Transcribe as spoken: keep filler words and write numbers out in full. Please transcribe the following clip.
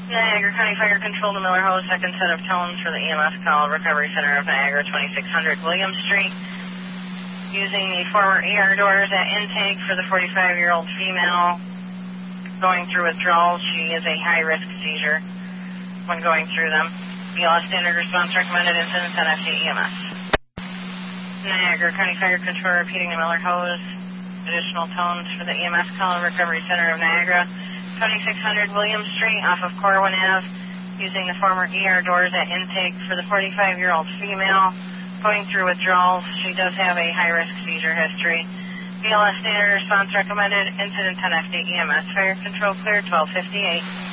Niagara County Fire Control to Miller Hose, second set of tones for the E M S call, Recovery Center of Niagara, twenty-six hundred William Street. Using the former E R doors at intake for the forty-five-year-old female going through withdrawals. She is a high-risk seizure when going through them. B L S standard response recommended, incident N F D E M S. Niagara County Fire Control repeating the Miller Hose. Additional tones for the E M S call, Recovery Center of Niagara, twenty-six hundred William Street off of Corwin Avenue, using the former E R doors at intake for the forty-five-year-old female going through withdrawals. She does have a high-risk seizure history. B L S standard response recommended, incident ten F D E M S. Fire control clear, twelve fifty-eight.